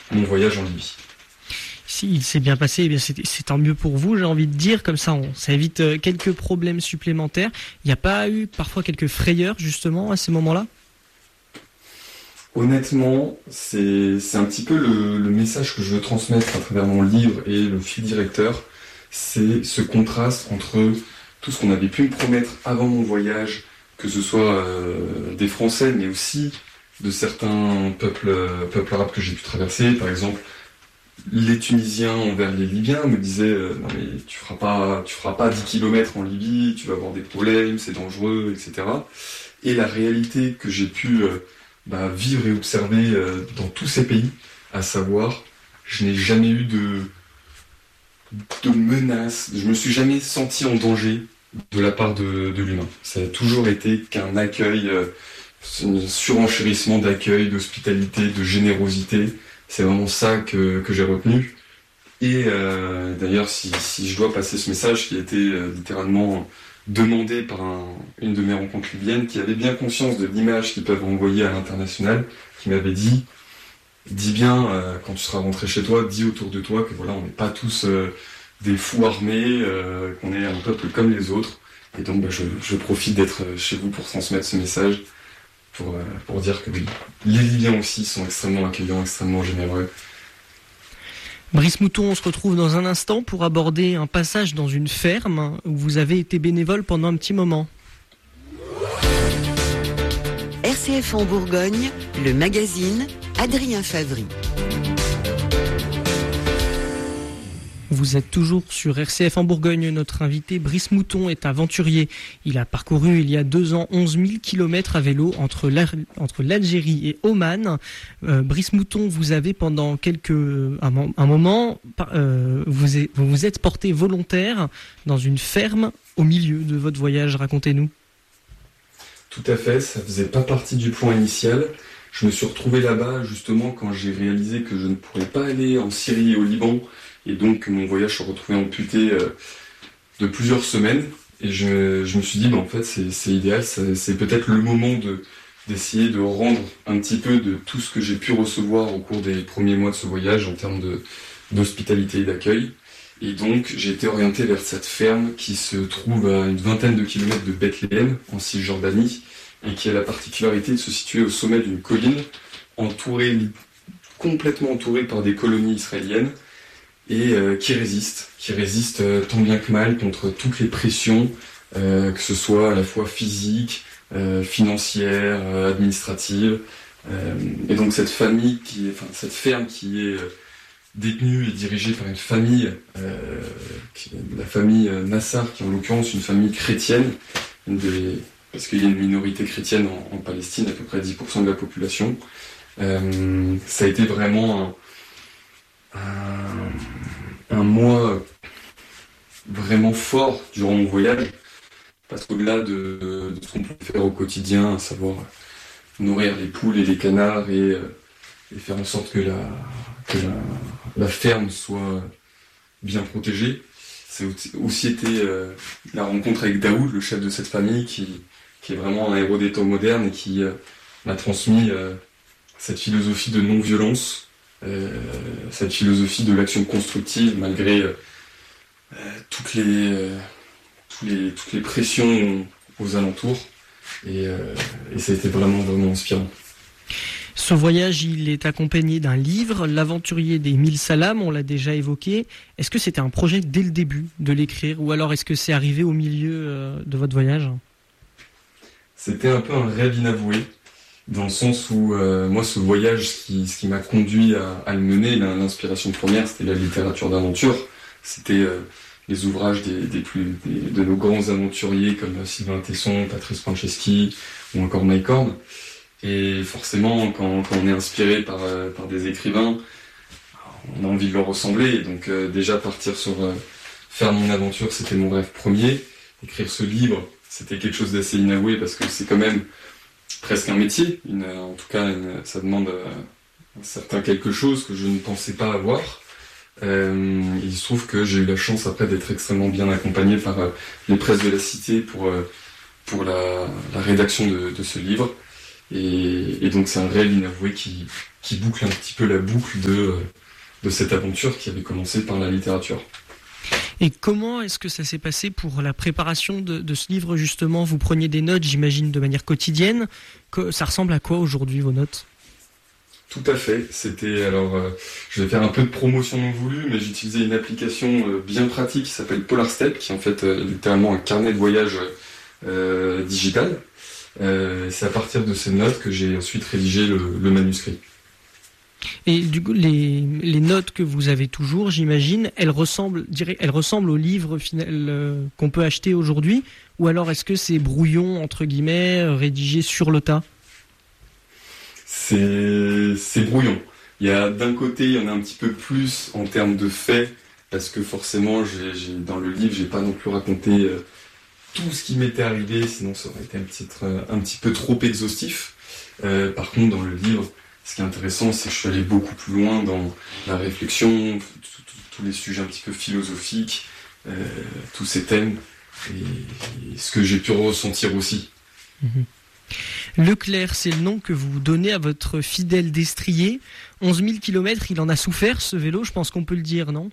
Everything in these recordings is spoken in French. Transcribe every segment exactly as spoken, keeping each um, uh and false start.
mon voyage en Libye. S'il s'est bien passé, eh bien c'est, c'est tant mieux pour vous, j'ai envie de dire, comme ça on, ça évite euh, quelques problèmes supplémentaires. Il n'y a pas eu parfois quelques frayeurs justement à ces moments-là ? Honnêtement, c'est, c'est un petit peu le, le message que je veux transmettre à travers mon livre et le fil directeur, c'est ce contraste entre tout ce qu'on avait pu me promettre avant mon voyage, que ce soit euh, des Français, mais aussi de certains peuples, peuples arabes que j'ai pu traverser, par exemple. Les Tunisiens envers les Libyens me disaient euh, non mais tu feras pas tu feras pas dix kilomètres en Libye, tu vas avoir des problèmes, c'est dangereux, et cetera. Et la réalité que j'ai pu euh, bah, vivre et observer euh, dans tous ces pays, à savoir, je n'ai jamais eu de de menaces, je me suis jamais senti en danger de la part de, de l'humain. Ça a toujours été qu'un accueil, euh, un surenchérissement d'accueil, d'hospitalité, de générosité. C'est vraiment ça que, que j'ai retenu. Et euh, d'ailleurs, si, si je dois passer ce message qui a été euh, littéralement demandé par un, une de mes rencontres libyennes, qui avait bien conscience de l'image qu'ils peuvent envoyer à l'international, qui m'avait dit, dis bien, euh, quand tu seras rentré chez toi, dis autour de toi que voilà, on n'est pas tous euh, des fous armés, euh, qu'on est un peuple comme les autres. Et donc, bah, je, je profite d'être chez vous pour transmettre ce message. Pour, euh, pour dire que oui, les Libyens aussi sont extrêmement accueillants, extrêmement généreux. Brice Mouton, on se retrouve dans un instant pour aborder un passage dans une ferme où vous avez été bénévole pendant un petit moment. R C F en Bourgogne, le magazine Adrien Favry. Vous êtes toujours sur R C F en Bourgogne. Notre invité Brice Mouton est aventurier. Il a parcouru il y a deux ans onze mille kilomètres à vélo entre, entre l'Algérie et Oman. Euh, Brice Mouton, vous avez pendant quelques un, un moment, euh, vous, est, vous vous êtes porté volontaire dans une ferme au milieu de votre voyage. Racontez-nous. Tout à fait, ça faisait pas partie du plan initial. Je me suis retrouvé là-bas justement quand j'ai réalisé que je ne pourrais pas aller en Syrie et au Liban. Et donc mon voyage se retrouvait amputé euh, de plusieurs semaines. Et je, je me suis dit, bah, en fait, c'est, c'est idéal, c'est, c'est peut-être le moment de, d'essayer de rendre un petit peu de tout ce que j'ai pu recevoir au cours des premiers mois de ce voyage en termes de, d'hospitalité et d'accueil. Et donc j'ai été orienté vers cette ferme qui se trouve à une vingtaine de kilomètres de Bethléem, en Cisjordanie, et qui a la particularité de se situer au sommet d'une colline, entourée, complètement entourée par des colonies israéliennes, et euh, qui résiste, qui résiste euh, tant bien que mal contre toutes les pressions, euh, que ce soit à la fois physiques, euh, financières, euh, administratives. Euh, et donc cette famille, qui est, enfin cette ferme qui est euh, détenue et dirigée par une famille, euh, qui, la famille Nassar, qui est en l'occurrence une famille chrétienne, une des, parce qu'il y a une minorité chrétienne en, en Palestine, à peu près dix pour cent de la population. Euh, ça a été vraiment un, un, un mois vraiment fort durant mon voyage, parce qu'au-delà de, de ce qu'on peut faire au quotidien, à savoir nourrir les poules et les canards et, et faire en sorte que, la, que la, la ferme soit bien protégée, c'est aussi été euh, la rencontre avec Daoud, le chef de cette famille, qui, qui est vraiment un héros des temps modernes et qui euh, m'a transmis euh, cette philosophie de non-violence, euh, cette philosophie de l'action constructive malgré euh, toutes, les, euh, tous les, toutes les pressions aux alentours. Et, euh, et ça a été vraiment, vraiment inspirant. Ce voyage, il est accompagné d'un livre, L'aventurier des mille salams, on l'a déjà évoqué. Est-ce que c'était un projet dès le début de l'écrire, ou alors est-ce que c'est arrivé au milieu de votre voyage ? C'était un peu un rêve inavoué, dans le sens où euh, moi, ce voyage, ce qui, ce qui m'a conduit à, à le mener, l'inspiration première, c'était la littérature d'aventure. C'était euh, les ouvrages des, des plus, des, de nos grands aventuriers comme Sylvain Tesson, Patrice Franceschi ou encore Mike Horn. Et forcément, quand, quand on est inspiré par, euh, par des écrivains, on a envie de leur ressembler. Et donc euh, déjà partir sur euh, faire mon aventure, c'était mon rêve premier. Écrire ce livre, c'était quelque chose d'assez inavoué parce que c'est quand même presque un métier. Une, en tout cas, une, ça demande euh, un certain quelque chose que je ne pensais pas avoir. Euh, il se trouve que j'ai eu la chance après d'être extrêmement bien accompagné par euh, les presses de la cité pour, euh, pour la, la rédaction de, de ce livre. Et, et donc c'est un réel inavoué qui, qui boucle un petit peu la boucle de, de cette aventure qui avait commencé par la littérature. Et comment est-ce que ça s'est passé pour la préparation de, de ce livre, justement? Vous preniez des notes, j'imagine, de manière quotidienne. Ça ressemble à quoi aujourd'hui, vos notes? Tout à fait. C'était, alors, euh, je vais faire un peu de promotion non voulue, mais j'utilisais une application euh, bien pratique qui s'appelle Polar Step, qui est en fait euh, littéralement un carnet de voyage euh, digital. Euh, c'est à partir de ces notes que j'ai ensuite rédigé le, le manuscrit. Et du coup, les, les notes que vous avez toujours, j'imagine, elles ressemblent, elles ressemblent au livre final euh, qu'on peut acheter aujourd'hui, ou alors est-ce que c'est brouillon, entre guillemets, rédigé sur le tas? C'est, c'est brouillon. Il y a d'un côté, il y en a un petit peu plus en termes de faits, parce que forcément, j'ai, j'ai, dans le livre, j'ai pas non plus raconté euh, tout ce qui m'était arrivé, sinon ça aurait été un petit, un petit peu trop exhaustif. Euh, par contre, dans le livre, ce qui est intéressant, c'est que je suis allé beaucoup plus loin dans la réflexion, tous les sujets un petit peu philosophiques, euh, tous ces thèmes, et, et ce que j'ai pu ressentir aussi. Mmh. Leclerc, c'est le nom que vous donnez à votre fidèle destrier. onze mille kilomètres, il en a souffert, ce vélo, je pense qu'on peut le dire, non?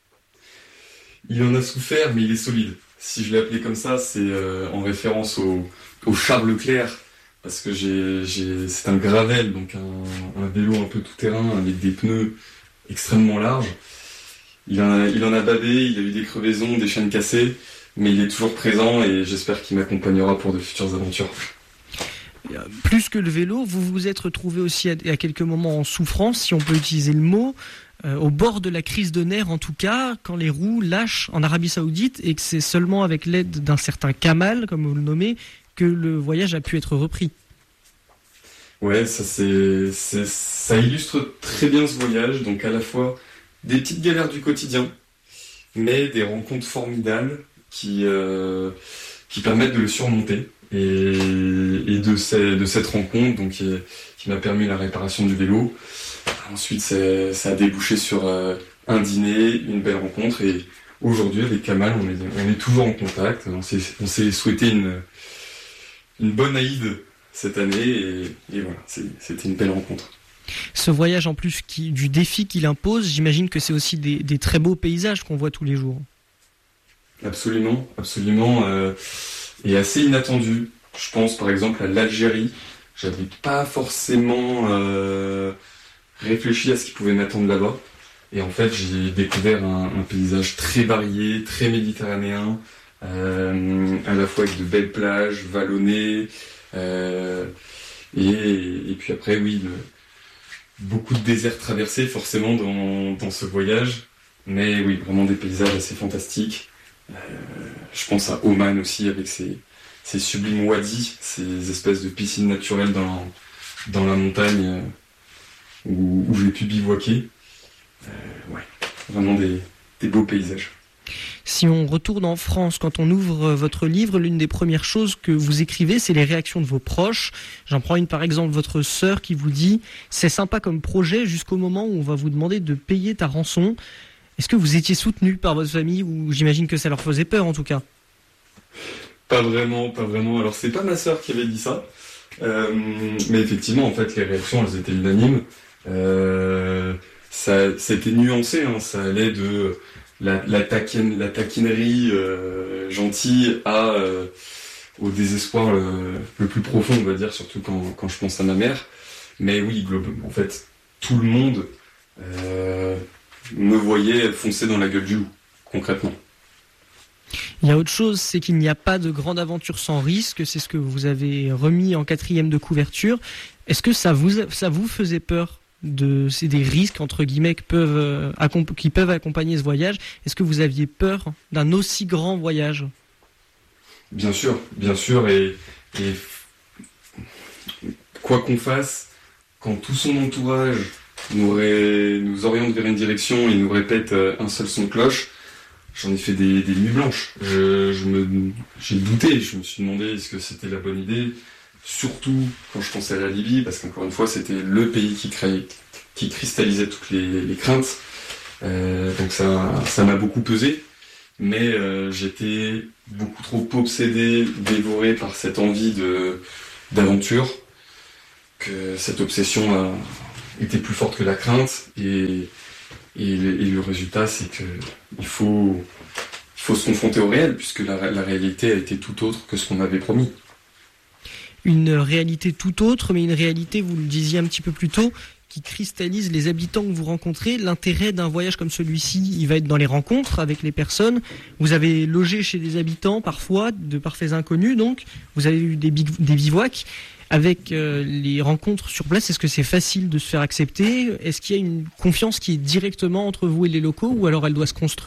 Il en a souffert, mais il est solide. Si je l'ai appelé comme ça, c'est euh, en référence au, au Charles Leclerc, parce que j'ai, j'ai, c'est un gravel, donc un, un vélo un peu tout-terrain, avec des pneus extrêmement larges. Il en, a, il en a bavé, il a eu des crevaisons, des chaînes cassées, mais il est toujours présent et j'espère qu'il m'accompagnera pour de futures aventures. Plus que le vélo, vous vous êtes retrouvé aussi à, à quelques moments en souffrance, si on peut utiliser le mot, euh, au bord de la crise de nerfs en tout cas, quand les roues lâchent en Arabie Saoudite et que c'est seulement avec l'aide d'un certain Kamal, comme vous le nommez, que le voyage a pu être repris. Ouais, ça c'est, c'est, ça illustre très bien ce voyage, donc à la fois des petites galères du quotidien, mais des rencontres formidables qui, euh, qui permettent de le surmonter. Et, et de, ces, de cette rencontre donc, qui, qui m'a permis la réparation du vélo. Ensuite, c'est, ça a débouché sur euh, un dîner, une belle rencontre. Et aujourd'hui, avec Kamal, on est, on est toujours en contact. On s'est, on s'est souhaité une, une bonne Aïd cette année. Et, et voilà, c'est, c'était une belle rencontre. Ce voyage, en plus qui, du défi qu'il impose, j'imagine que c'est aussi des, des très beaux paysages qu'on voit tous les jours. Absolument, absolument. Euh, Et assez inattendu. Je pense par exemple à l'Algérie. J'avais pas forcément euh, réfléchi à ce qui pouvait m'attendre là-bas. Et en fait, j'ai découvert un, un paysage très varié, très méditerranéen, euh, à la fois avec de belles plages, vallonnées. Euh, et, et puis après, oui, le, beaucoup de déserts traversés forcément dans, dans ce voyage. Mais oui, vraiment des paysages assez fantastiques. Euh, je pense à Oman aussi avec ses, ses sublimes wadis, ces espèces de piscines naturelles dans, dans la montagne euh, où, où j'ai pu bivouaquer. Euh, ouais, vraiment des, des beaux paysages. Si on retourne en France, quand on ouvre votre livre, l'une des premières choses que vous écrivez, c'est les réactions de vos proches. J'en prends une par exemple, votre sœur qui vous dit « C'est sympa comme projet jusqu'au moment où on va vous demander de payer ta rançon ». Est-ce que vous étiez soutenu par votre famille ou j'imagine que ça leur faisait peur en tout cas? Pas vraiment, pas vraiment. Alors c'est pas ma sœur qui avait dit ça, euh, mais effectivement en fait les réactions elles étaient unanimes. Euh, ça, c'était nuancé, hein, ça allait de la, la, taquine, la taquinerie euh, gentille à euh, au désespoir le, le plus profond, on va dire, surtout quand, quand je pense à ma mère. Mais oui, globalement, en fait, tout le monde. Euh, me voyait foncer dans la gueule du loup, concrètement. Il y a autre chose, c'est qu'il n'y a pas de grande aventure sans risque, c'est ce que vous avez remis en quatrième de couverture. Est-ce que ça vous, ça vous faisait peur de, c'est des risques, entre guillemets, qui peuvent, accomp- qui peuvent accompagner ce voyage? Est-ce que vous aviez peur d'un aussi grand voyage? Bien sûr, bien sûr, et, et quoi qu'on fasse, quand tout son entourage nous, ré... nous oriente vers une direction et nous répète un seul son de cloche, j'en ai fait des, des nuits blanches. Je, je me, j'ai douté, je me suis demandé est-ce que c'était la bonne idée, surtout quand je pensais à la Libye, parce qu'encore une fois, c'était le pays qui, crée, qui cristallisait toutes les, les craintes. Euh, donc ça, ça m'a beaucoup pesé, mais euh, j'étais beaucoup trop obsédé, dévoré par cette envie de, d'aventure. que cette obsession a été plus forte que la crainte, et, et, le, et le résultat, c'est que il faut, il faut se confronter au réel, puisque la, la réalité a été tout autre que ce qu'on m'avait promis. Une réalité tout autre, mais une réalité, vous le disiez un petit peu plus tôt, qui cristallise les habitants que vous rencontrez. L'intérêt d'un voyage comme celui-ci, il va être dans les rencontres avec les personnes. Vous avez logé chez des habitants, parfois, de parfaits inconnus, donc. Vous avez eu des, des bivouacs. Avec euh, les rencontres sur place, est-ce que c'est facile de se faire accepter ? Est-ce qu'il y a une confiance qui est directement entre vous et les locaux, ou alors elle doit se construire ?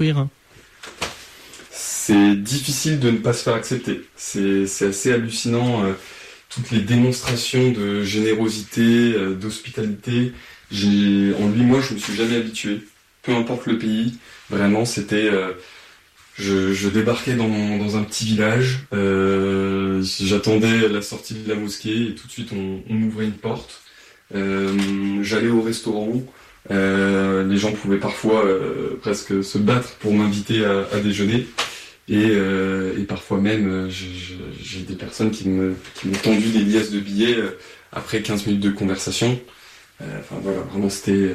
C'est difficile de ne pas se faire accepter. C'est, c'est assez hallucinant. Euh, toutes les démonstrations de générosité, euh, d'hospitalité. J'ai, en huit mois, je me suis jamais habitué. Peu importe le pays, vraiment, c'était... Euh, je, je débarquais dans, dans un petit village, euh, j'attendais la sortie de la mosquée et tout de suite on, on m'ouvrait une porte. Euh, j'allais au restaurant, euh, les gens pouvaient parfois euh, presque se battre pour m'inviter à, à déjeuner. Et, euh, et parfois même, je, je, j'ai des personnes qui, me, qui m'ont tendu des liasses de billets après quinze minutes de conversation. Euh, enfin voilà, vraiment c'était...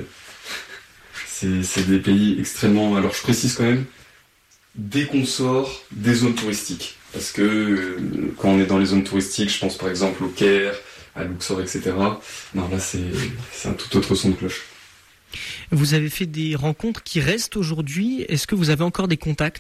c'est, c'est des pays extrêmement... Alors je précise quand même, dès qu'on sort des zones touristiques. Parce que euh, quand on est dans les zones touristiques, je pense par exemple au Caire, à Luxor, et cetera. Non, là c'est, c'est un tout autre son de cloche. Vous avez fait des rencontres qui restent aujourd'hui. Est-ce que vous avez encore des contacts ?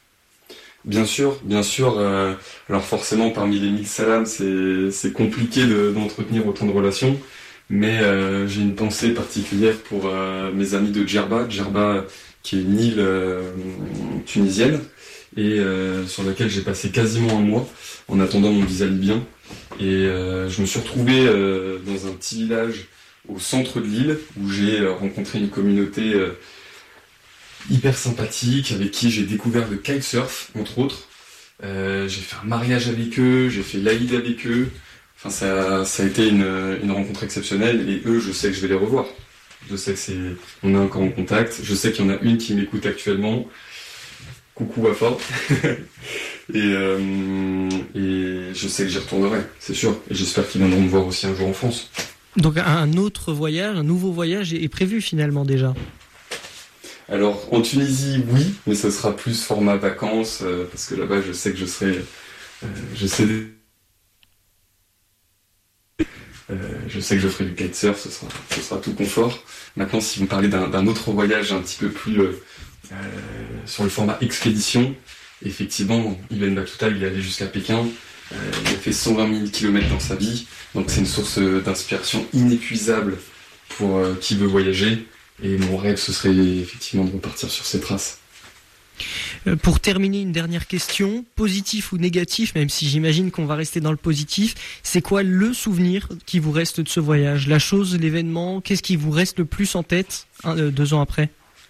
Bien sûr, bien sûr. Euh, alors forcément, parmi les mille salams, c'est, c'est compliqué de, d'entretenir autant de relations. Mais euh, j'ai une pensée particulière pour euh, mes amis de Djerba. Djerba, qui est une île euh, tunisienne, et euh, sur laquelle j'ai passé quasiment un mois en attendant mon visa libyen. Et euh, je me suis retrouvé euh, dans un petit village au centre de l'île, où j'ai euh, rencontré une communauté... Euh, hyper sympathique, avec qui j'ai découvert le kitesurf, entre autres. Euh, j'ai fait un mariage avec eux, j'ai fait l'Aïd avec eux. Enfin, ça, ça a été une, une rencontre exceptionnelle, et eux, je sais que je vais les revoir. Je sais que c'est, on est encore en contact. Je sais qu'il y en a une qui m'écoute actuellement. Coucou Wafa. et, euh, et je sais que j'y retournerai, c'est sûr. Et j'espère qu'ils viendront me voir aussi un jour en France. Donc un autre voyage, un nouveau voyage est prévu finalement déjà. Alors, en Tunisie, oui, mais ce sera plus format vacances, euh, parce que là-bas, je sais que je serai... Euh, je, sais, euh, je sais que je ferai du kitesurf, ce sera, ce sera tout confort. Maintenant, si vous me parlez d'un, d'un autre voyage un petit peu plus euh, euh, sur le format expédition, effectivement, Ibn Battuta, il est allé jusqu'à Pékin, euh, il a fait cent vingt mille kilomètres dans sa vie, donc c'est une source d'inspiration inépuisable pour euh, qui veut voyager. Et mon rêve, ce serait effectivement de repartir sur ces traces. Pour terminer, une dernière question, positif ou négatif, même si j'imagine qu'on va rester dans le positif, c'est quoi le souvenir qui vous reste de ce voyage ? La chose, l'événement, qu'est-ce qui vous reste le plus en tête un, euh, deux ans après ?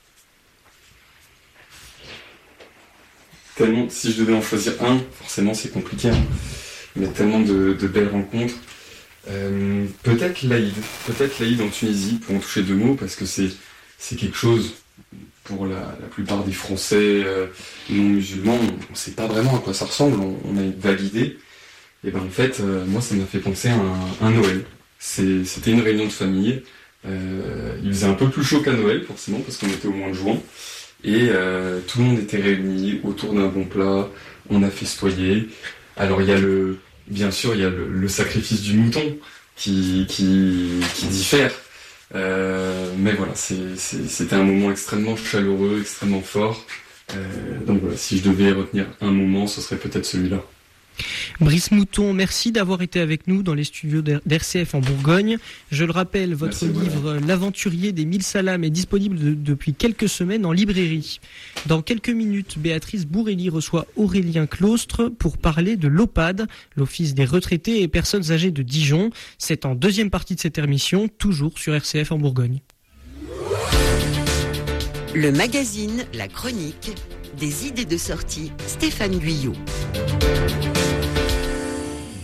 Tellement, si je devais en choisir un, forcément c'est compliqué, hein, mais tellement de, de belles rencontres. Euh, peut-être l'Aïd, peut-être l'Aïd en Tunisie, pour en toucher deux mots, parce que c'est, c'est quelque chose, pour la, la plupart des Français euh, non musulmans, on ne sait pas vraiment à quoi ça ressemble, on, on a une vague idée. Et ben en fait, euh, moi ça m'a fait penser à un, un Noël. C'est, c'était une réunion de famille, euh, il faisait un peu plus chaud qu'à Noël, forcément, parce qu'on était au mois de juin, et euh, tout le monde était réuni autour d'un bon plat, on a festoyé. Alors il y a le... Bien sûr, il y a le, le sacrifice du mouton qui, qui, qui diffère. Euh, mais voilà, c'est, c'est, c'était un moment extrêmement chaleureux, extrêmement fort. Euh, donc voilà, si je devais retenir un moment, ce serait peut-être celui-là. Brice Mouton, merci d'avoir été avec nous dans les studios d'R C F en Bourgogne. Je le rappelle, votre merci, livre voilà. L'Aventurier des mille salams est disponible de, depuis quelques semaines en librairie. Dans quelques minutes, Béatrice Bourrelli reçoit Aurélien Claustre pour parler de l'OPAD, l'Office des retraités et personnes âgées de Dijon. C'est en deuxième partie de cette émission, toujours sur R C F en Bourgogne. Le magazine, la chronique, des idées de sortie, Stéphane Guyot.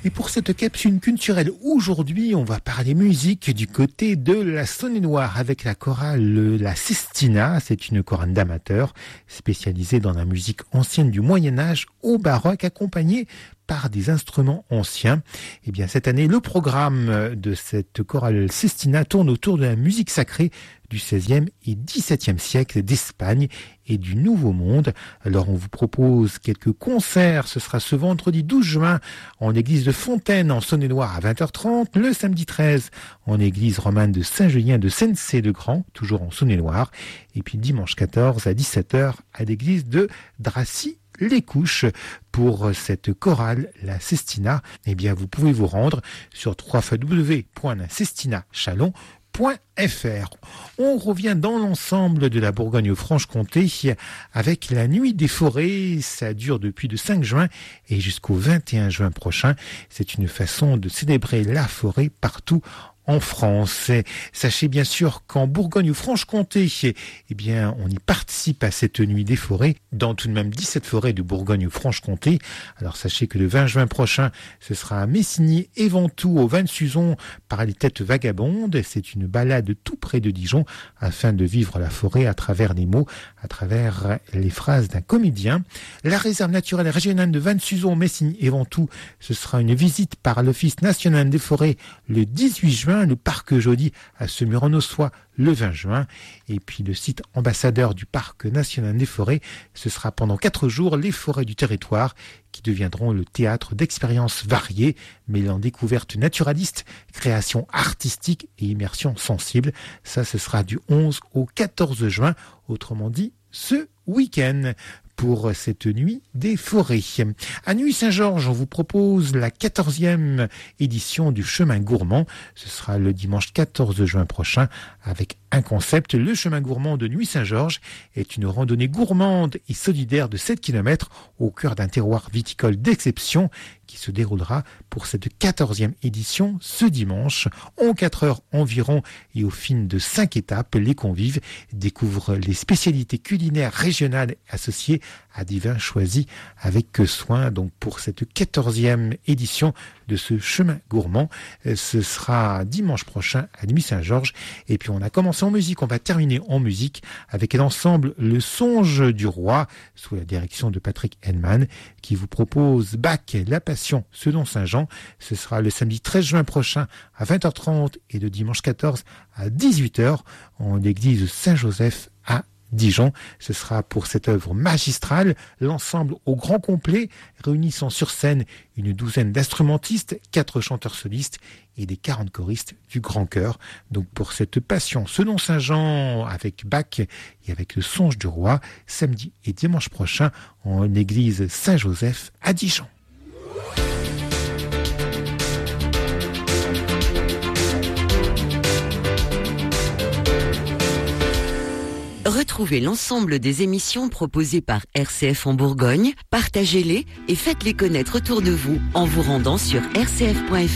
Et pour cette capsule culturelle, aujourd'hui, on va parler musique du côté de la Saône-et-Loire avec la chorale La Sestina. C'est une chorale d'amateurs spécialisée dans la musique ancienne du Moyen-Âge au baroque, accompagnée par des instruments anciens. Et bien, cette année, le programme de cette chorale Sestina tourne autour de la musique sacrée du seizième et dix-septième siècle d'Espagne et du Nouveau Monde. Alors, on vous propose quelques concerts. Ce sera ce vendredi douze juin en l'église de Fontaine, en Saône-et-Loire, à vingt heures trente. Le samedi treize, en l'église romane de Saint-Julien de Sennecey-le-Grand, toujours en Saône-et-Loire. Et puis, dimanche quatorze, à dix-sept heures, à l'église de Dracy les Couches. Pour cette chorale, la Sestina, eh bien, vous pouvez vous rendre sur w w w point la sestina chalon point f r. On revient dans l'ensemble de la Bourgogne-Franche-Comté avec la Nuit des Forêts. Ça dure depuis le cinq juin et jusqu'au vingt et un juin prochain. C'est une façon de célébrer la forêt partout en France. Et sachez bien sûr qu'en Bourgogne-Franche-Comté, eh bien, on y participe à cette nuit des forêts dans tout de même dix-sept forêts de Bourgogne-Franche-Comté. Alors sachez que le vingt juin prochain, ce sera à Messigny et Ventoux, au Val-Suzon, par les Têtes Vagabondes. C'est une balade tout près de Dijon afin de vivre la forêt à travers les mots, à travers les phrases d'un comédien. La réserve naturelle régionale de Val-Suzon, Messigny et Ventoux, ce sera une visite par l'Office national des forêts le dix-huit juin. Le parc Jaudy à Semur-en-Ossois le vingt juin. Et puis le site ambassadeur du parc national des forêts, ce sera pendant quatre jours les forêts du territoire qui deviendront le théâtre d'expériences variées, mêlant découvertes naturalistes, création artistique et immersion sensible. Ça, ce sera du onze au quatorze juin, autrement dit ce week-end, pour cette nuit des forêts. À Nuits-Saint-Georges, on vous propose la quatorzième édition du Chemin Gourmand. Ce sera le dimanche quatorze juin prochain avec un concept. Le Chemin Gourmand de Nuits-Saint-Georges est une randonnée gourmande et solidaire de sept kilomètres au cœur d'un terroir viticole d'exception qui se déroulera pour cette quatorzième édition ce dimanche. En quatre heures environ et au fil de cinq étapes, les convives découvrent les spécialités culinaires régionales associées à des vins choisis avec soin. Donc pour cette quatorzième édition de ce Chemin Gourmand, ce sera dimanche prochain à Nuits-Saint-Georges. Et puis on a commencé en musique, on va terminer en musique avec l'ensemble Le Songe du Roi sous la direction de Patrick Hellman qui vous propose Bach, La Passion selon Saint Jean. Ce sera le samedi treize juin prochain à vingt heures trente et le dimanche quatorze à dix-huit heures en l'église Saint-Joseph à Dijon. Ce sera pour cette œuvre magistrale, l'ensemble au grand complet, réunissant sur scène une douzaine d'instrumentistes, quatre chanteurs solistes et des quarante choristes du grand chœur. Donc pour cette Passion selon Saint Jean avec Bach et avec Le Songe du Roi, samedi et dimanche prochain en l'église Saint-Joseph à Dijon. Retrouvez l'ensemble des émissions proposées par R C F en Bourgogne, partagez-les et faites-les connaître autour de vous en vous rendant sur r c f point f r.